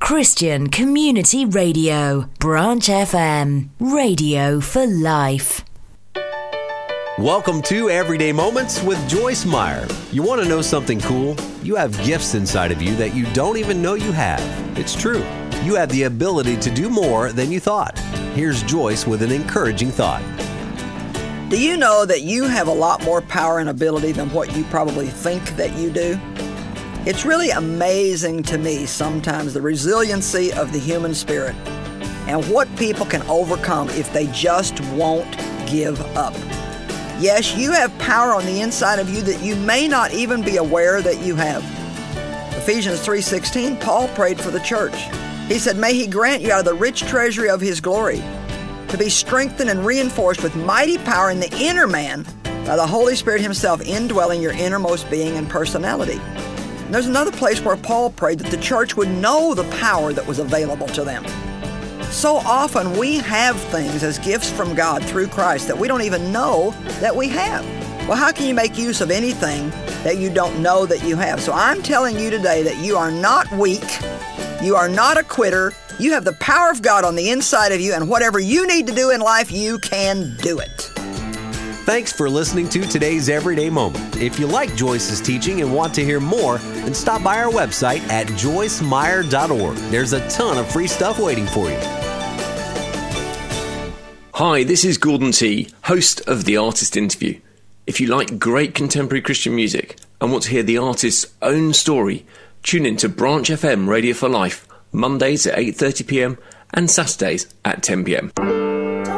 Christian Community Radio, Branch FM, radio for life. Welcome to Everyday Moments with Joyce Meyer. You want to know something cool? You have gifts inside of you that you don't even know you have. It's true. You have the ability to do more than you thought. Here's Joyce with an encouraging thought. Do you know that you have a lot more power and ability than what you probably think that you do? It's really amazing to me sometimes the resiliency of the human spirit and what people can overcome if they just won't give up. Yes, you have power on the inside of you that you may not even be aware that you have. Ephesians 3:16, Paul prayed for the church. He said, "May he grant you out of the rich treasury of his glory to be strengthened and reinforced with mighty power in the inner man by the Holy Spirit himself indwelling your innermost being and personality." And there's another place where Paul prayed that the church would know the power that was available to them. So often we have things as gifts from God through Christ that we don't even know that we have. Well, how can you make use of anything that you don't know that you have? So I'm telling you today that you are not weak. You are not a quitter. You have the power of God on the inside of you, and whatever you need to do in life, you can do it. Thanks for listening to today's Everyday Moment. If you like Joyce's teaching and want to hear more, then stop by our website at joycemeyer.org. There's a ton of free stuff waiting for you. Hi, this is Gordon T., host of The Artist Interview. If you like great contemporary Christian music and want to hear the artist's own story, tune in to Branch FM Radio for Life, Mondays at 8:30 p.m. and Saturdays at 10 p.m.